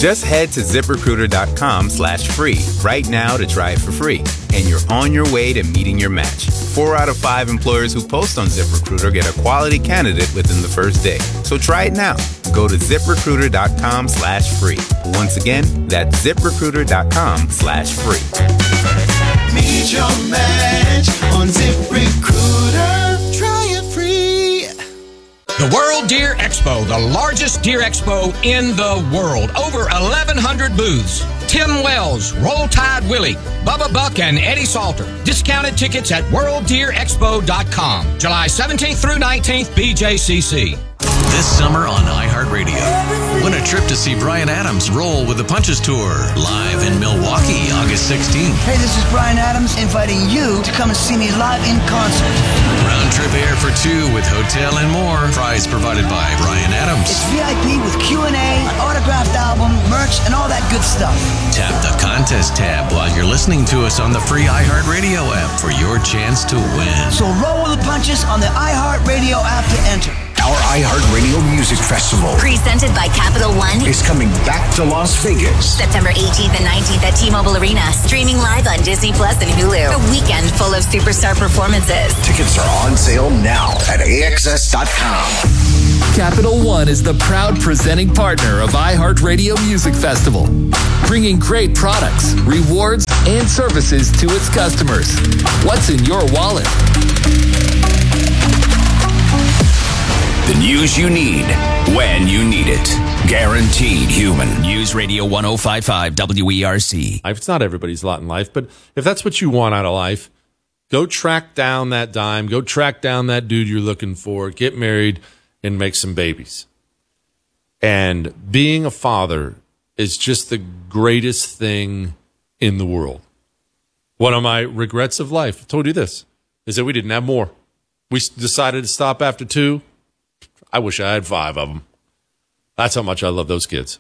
Just head to ZipRecruiter.com/free right now to try it for free. And you're on your way to meeting your match. 4 out of 5 employers who post on ZipRecruiter get a quality candidate within the first day. So try it now. Go to ZipRecruiter.com/free. Once again, that's ZipRecruiter.com/free. Meet your match on ZipRecruiter. Try it free. The World Deer Expo, the largest deer expo in the world. Over 1,100 booths. Tim Wells, Roll Tide Willie, Bubba Buck, and Eddie Salter. Discounted tickets at WorldDeerExpo.com. July 17th through 19th, BJCC. This summer on iHeartRadio, win a trip to see Bryan Adams roll with the Punches Tour live in Milwaukee, August 16th. Hey, this is Bryan Adams inviting you to come and see me live in concert. Round trip air for 2 with hotel and more. Prize provided by Bryan Adams. It's VIP with Q&A, an autographed album, merch, and all that good stuff. Tap the contest tab while you're listening to us on the free iHeartRadio app for your chance to win. So roll with the punches on the iHeartRadio app to enter. Our iHeartRadio Music Festival presented by Capital One is coming back to Las Vegas. September 18th and 19th at T-Mobile Arena. Streaming live on Disney Plus and Hulu. A weekend full of superstar performances. Tickets are on sale now at AXS.com. Capital One is the proud presenting partner of iHeartRadio Music Festival, bringing great products, rewards, and services to its customers. What's in your wallet? The news you need when you need it. Guaranteed human. News Radio 105.5 WERC. It's not everybody's lot in life, but if that's what you want out of life, go track down that dime. Go track down that dude you're looking for. Get married and make some babies. And being a father is just the greatest thing in the world. One of my regrets of life, I told you this, is that we didn't have more. We decided to stop after 2. I wish I had 5 of them. That's how much I love those kids.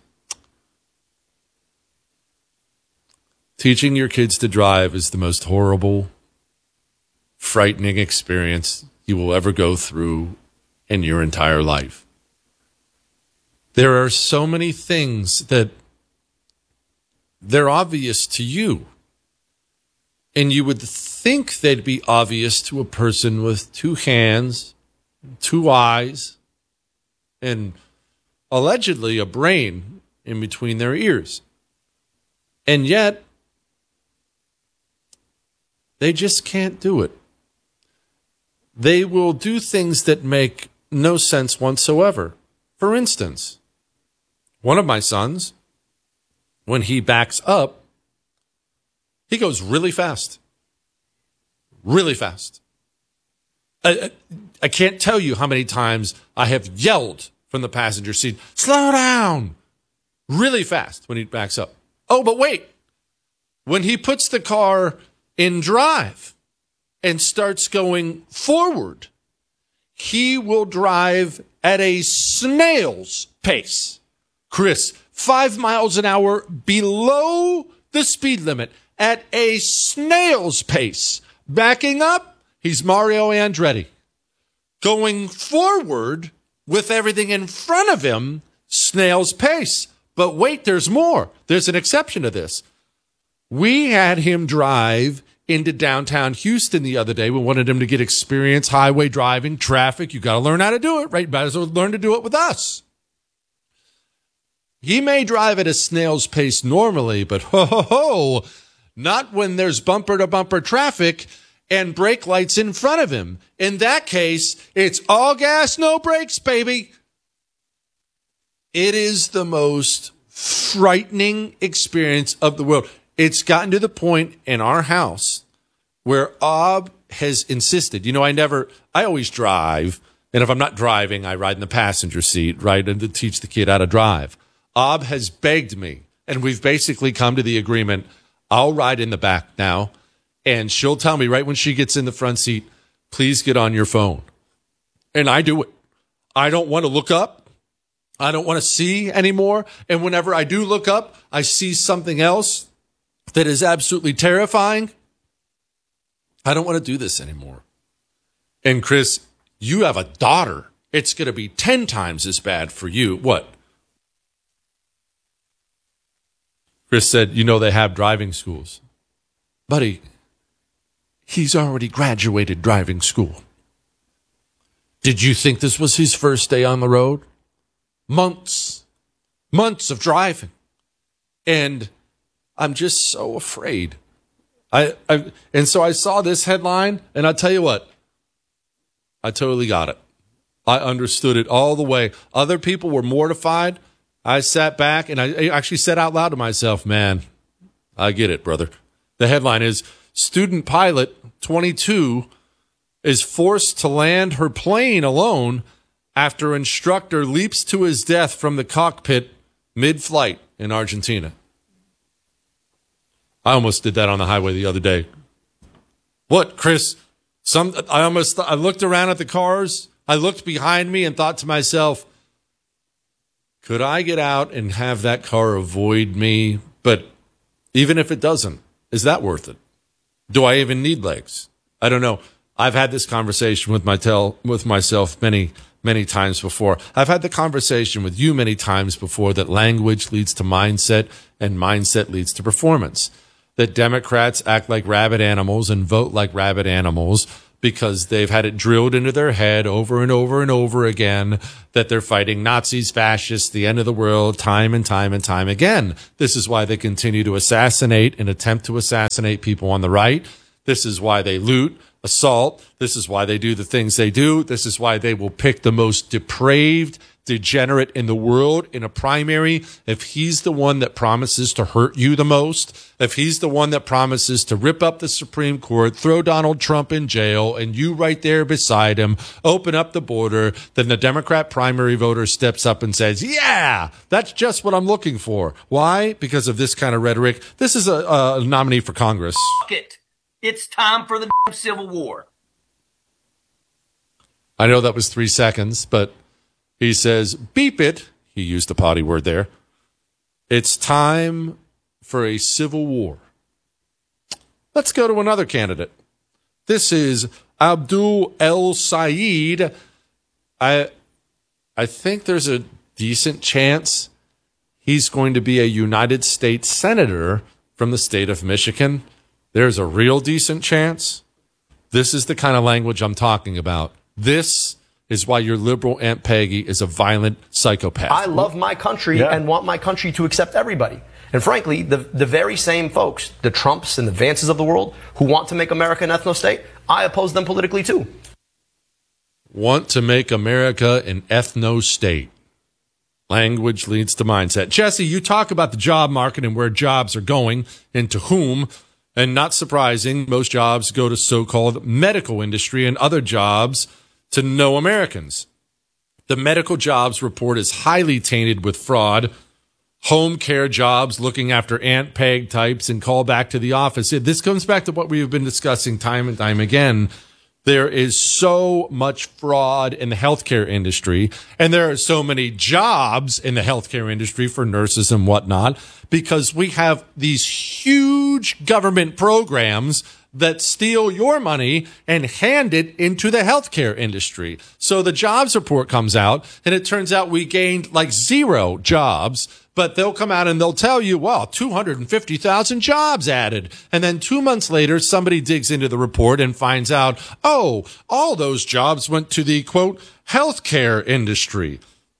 Teaching your kids to drive is the most horrible, frightening experience you will ever go through in your entire life. There are so many things that they're obvious to you, and you would think they'd be obvious to a person with 2 hands, 2 eyes, and allegedly a brain in between their ears. And yet, they just can't do it. They will do things that make no sense whatsoever. For instance, one of my sons, when he backs up, he goes really fast. Really fast. I can't tell you how many times I have yelled from the passenger seat, slow down, really fast when he backs up. Oh, but wait, when he puts the car in drive and starts going forward, he will drive at a snail's pace. Chris, 5 miles an hour below the speed limit at a snail's pace. Backing up, he's Mario Andretti. Going forward, with everything in front of him, snail's pace. But wait, there's more. There's an exception to this. We had him drive into downtown Houston the other day. We wanted him to get experience highway driving, traffic. You got to learn how to do it, right? You might as well learn to do it with us. He may drive at a snail's pace normally, but not when there's bumper-to-bumper traffic and brake lights in front of him. In that case, it's all gas, no brakes, baby. It is the most frightening experience of the world. It's gotten to the point in our house where Ob has insisted, I always drive, and if I'm not driving, I ride in the passenger seat, right, and to teach the kid how to drive. Ob has begged me, and we've basically come to the agreement, I'll ride in the back now, and she'll tell me right when she gets in the front seat, please get on your phone. And I do it. I don't want to look up. I don't want to see anymore. And whenever I do look up, I see something else that is absolutely terrifying. I don't want to do this anymore. And Chris, you have a daughter. It's going to be 10 times as bad for you. What? Chris said, they have driving schools. Buddy, he's already graduated driving school. Did you think this was his first day on the road? Months of driving. And I'm just so afraid. And so I saw this headline, and I'll tell you what, I totally got it. I understood it all the way. Other people were mortified. I sat back, and I actually said out loud to myself, man, I get it, brother. The headline is, student pilot 22 is forced to land her plane alone after instructor leaps to his death from the cockpit mid-flight in Argentina. I almost did that on the highway the other day. What, Chris? I looked around at the cars. I looked behind me and thought to myself, could I get out and have that car avoid me? But even if it doesn't, is that worth it? Do I even need legs? I don't know. I've had this conversation with myself many times before. I've had the conversation with you many times before that language leads to mindset and mindset leads to performance. That Democrats act like rabid animals and vote like rabid animals because they've had it drilled into their head over and over and over again that they're fighting Nazis, fascists, the end of the world, time and time and time again. This is why they continue to assassinate and attempt to assassinate people on the right. This is why they loot, assault. This is why they do the things they do. This is why they will pick the most depraved degenerate in the world in a primary if he's the one that promises to hurt you the most, if he's the one that promises to rip up the Supreme Court, throw Donald Trump in jail, and you right there beside him, open up the border, then the Democrat primary voter steps up and says, yeah, that's just what I'm looking for. Why? Because of this kind of rhetoric. This is a nominee for Congress. It's time for the Civil War. I know that was 3 seconds, but he says, beep it. He used the potty word there. It's time for a civil war. Let's go to another candidate. This is Abdul El Sayed. I think there's a decent chance he's going to be a United States Senator from the state of Michigan. There's a real decent chance. This is the kind of language I'm talking about. This is why your liberal Aunt Peggy is a violent psychopath. I love my country and want my country to accept everybody. And frankly, the very same folks, the Trumps and the Vances of the world, who want to make America an ethno-state, I oppose them politically too. Want to make America an ethno-state. Language leads to mindset. Jesse, you talk about the job market and where jobs are going and to whom. And not surprising, most jobs go to so-called medical industry and other jobs to no Americans. The medical jobs report is highly tainted with fraud. Home care jobs, looking after Aunt Peg types and call back to the office. This comes back to what we've been discussing time and time again. There is so much fraud in the healthcare industry, and there are so many jobs in the healthcare industry for nurses and whatnot, because we have these huge government programs that steal your money and hand it into the healthcare industry. So the jobs report comes out, and it turns out we gained like 0 jobs, but they'll come out and they'll tell you, well, 250,000 jobs added. And then 2 months later, somebody digs into the report and finds out, oh, all those jobs went to the, quote, healthcare industry.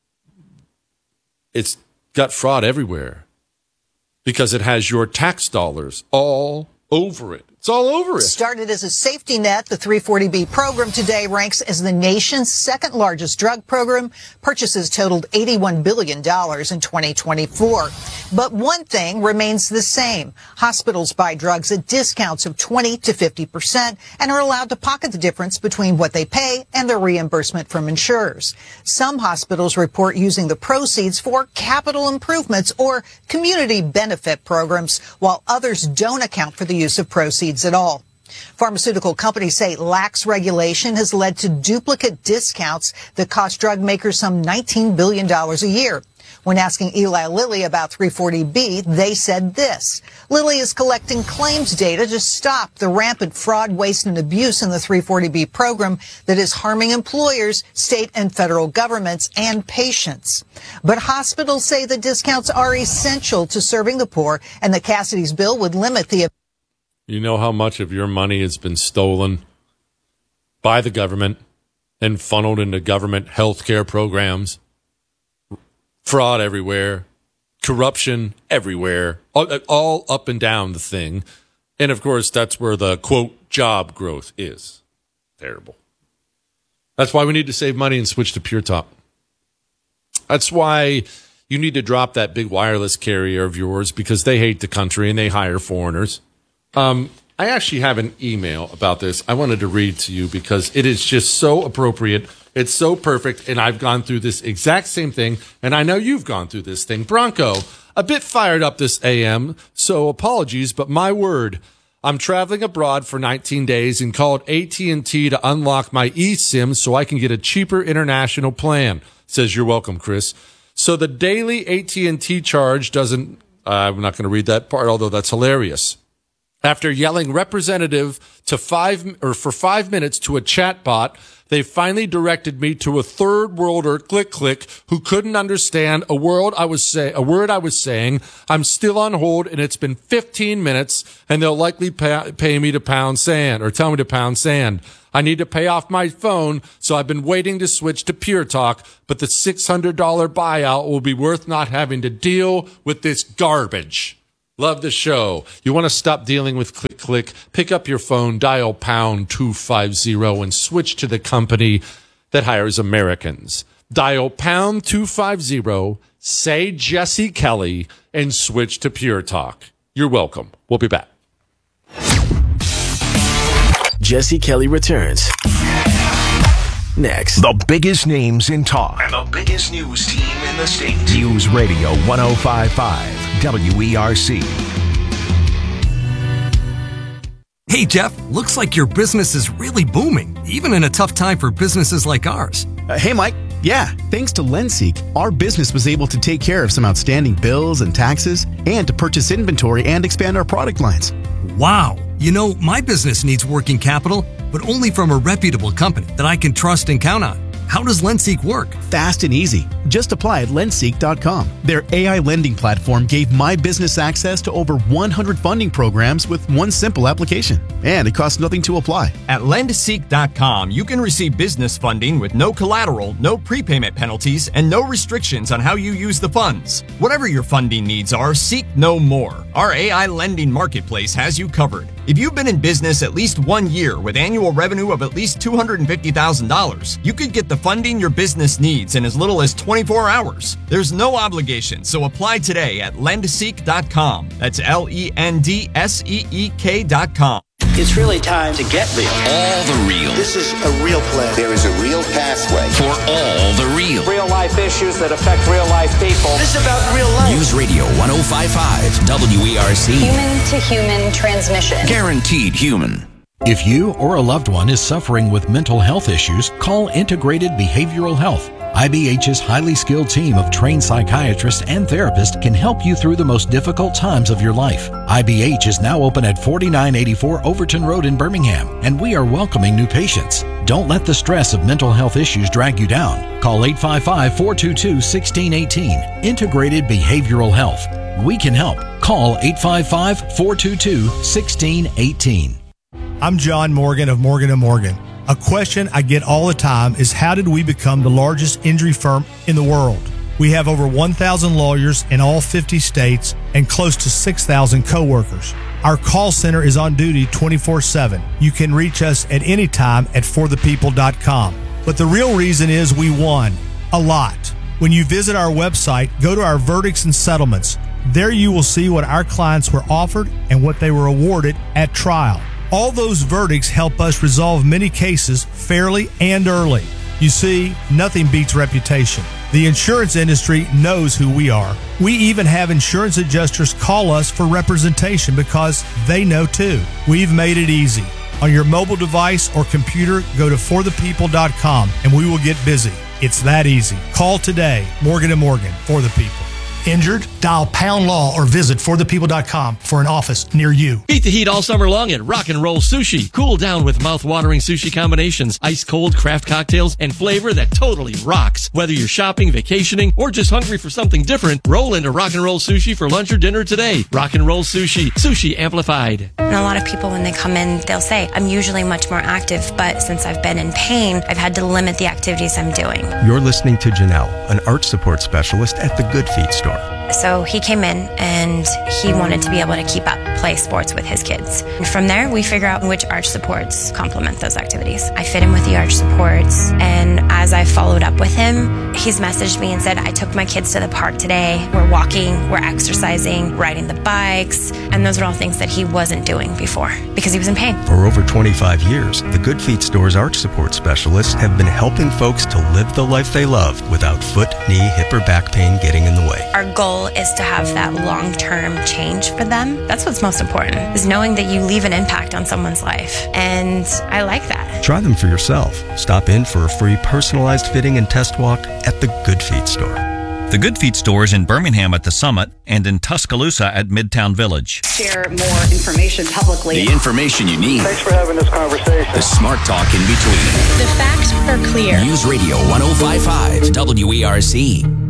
It's got fraud everywhere because it has your tax dollars all over it. It's all over it. Started as a safety net, the 340B program today ranks as the nation's second largest drug program. Purchases totaled $81 billion in 2024. But one thing remains the same. Hospitals buy drugs at discounts of 20 to 50% and are allowed to pocket the difference between what they pay and their reimbursement from insurers. Some hospitals report using the proceeds for capital improvements or community benefit programs, while others don't account for the use of proceeds at all. Pharmaceutical companies say lax regulation has led to duplicate discounts that cost drug makers some $19 billion a year. When asking Eli Lilly about 340B, they said this. Lilly is collecting claims data to stop the rampant fraud, waste, and abuse in the 340B program that is harming employers, state and federal governments, and patients. But hospitals say the discounts are essential to serving the poor, and that Cassidy's bill would limit the... You know how much of your money has been stolen by the government and funneled into government health care programs? Fraud everywhere, corruption everywhere, all up and down the thing. And, of course, that's where the, quote, job growth is. Terrible. That's why we need to save money and switch to Pure Talk. That's why you need to drop that big wireless carrier of yours, because they hate the country and they hire foreigners. I actually have an email about this I wanted to read to you because it is just so appropriate. It's so perfect, and I've gone through this exact same thing, and I know you've gone through this thing. Bronco, a bit fired up this AM, so apologies, but my word, I'm traveling abroad for 19 days and called AT&T to unlock my eSIM so I can get a cheaper international plan. Says, you're welcome, Chris. So the daily AT&T charge doesn't, I'm not going to read that part, although that's hilarious. After yelling representative for 5 minutes to a chatbot, they finally directed me to a third worlder, click, who couldn't understand a word I was saying. I'm still on hold, and it's been 15 minutes, and they'll likely pay me to pound sand, or tell me to pound sand. I need to pay off my phone, so I've been waiting to switch to Pure Talk, but the $600 buyout will be worth not having to deal with this garbage. Love the show. You want to stop dealing with click, pick up your phone, dial pound 250 and switch to the company that hires Americans. Dial pound 250, say Jesse Kelly, and switch to Pure Talk. You're welcome. We'll be back. Jesse Kelly returns next. The biggest names in talk and the biggest news team in the state. News Radio 105.5 WERC. Hey, Jeff, looks like your business is really booming, even in a tough time for businesses like ours. Hey, Mike. Yeah, thanks to LendSeek, our business was able to take care of some outstanding bills and taxes and to purchase inventory and expand our product lines. Wow. You know, my business needs working capital, but only from a reputable company that I can trust and count on. How does LendSeek work? Fast and easy. Just apply at lendseek.com. Their AI lending platform gave my business access to over 100 funding programs with one simple application. And it costs nothing to apply. At lendseek.com, you can receive business funding with no collateral, no prepayment penalties, and no restrictions on how you use the funds. Whatever your funding needs are, seek no more. Our AI lending marketplace has you covered. If you've been in business at least 1 year with annual revenue of at least $250,000, you could get the funding your business needs in as little as 24 hours. There's no obligation, so apply today at lendseek.com. That's LENDSEEK.com. It's really time to get real. All the real. This is a real plan. There is a real pathway. For all the real. Real life issues that affect real life people. This is about real life. News Radio 105.5 WERC. Human to human transmission. Guaranteed human. If you or a loved one is suffering with mental health issues, call Integrated Behavioral Health. IBH's highly skilled team of trained psychiatrists and therapists can help you through the most difficult times of your life. IBH is now open at 4984 Overton Road in Birmingham, and we are welcoming new patients. Don't let the stress of mental health issues drag you down. Call 855-422-1618. Integrated Behavioral Health. We can help. Call 855-422-1618. I'm John Morgan of Morgan & Morgan. A question I get all the time is, how did we become the largest injury firm in the world? We have over 1,000 lawyers in all 50 states and close to 6,000 coworkers. Our call center is on duty 24/7. You can reach us at any time at forthepeople.com. But the real reason is we won a lot. When you visit our website, go to our verdicts and settlements. There you will see what our clients were offered and what they were awarded at trial. All those verdicts help us resolve many cases fairly and early. You see, nothing beats reputation. The insurance industry knows who we are. We even have insurance adjusters call us for representation because they know too. We've made it easy. On your mobile device or computer, go to forthepeople.com and we will get busy. It's that easy. Call today, Morgan & Morgan, for the people. Injured? Dial pound law or visit forthepeople.com for an office near you. Beat the heat all summer long at Rock and Roll Sushi. Cool down with mouth-watering sushi combinations, ice-cold craft cocktails, and flavor that totally rocks. Whether you're shopping, vacationing, or just hungry for something different, roll into Rock and Roll Sushi for lunch or dinner today. Rock and Roll Sushi. Sushi amplified. And a lot of people, when they come in, they'll say, I'm usually much more active, but since I've been in pain, I've had to limit the activities I'm doing. You're listening to Janelle, an arch support specialist at the Good Feet store. So he came in and he wanted to be able to keep up, play sports with his kids. And from there, we figure out which arch supports complement those activities. I fit him with the arch supports, and as I followed up with him, he's messaged me and said, I took my kids to the park today. We're walking, we're exercising, riding the bikes, and those are all things that he wasn't doing before because he was in pain. For over 25 years, the Good Feet store's arch support specialists have been helping folks to live the life they love without foot, knee, hip, or back pain getting in the way. Our goal is to have that long-term change for them. That's what's most important, is knowing that you leave an impact on someone's life. And I like that. Try them for yourself. Stop in for a free personalized fitting and test walk at the Good Feet store. The Good Feet store is in Birmingham at the Summit and in Tuscaloosa at Midtown Village. Share more information publicly. The information you need. Thanks for having this conversation. The smart talk in between. The facts are clear. News Radio 105.5 WERC.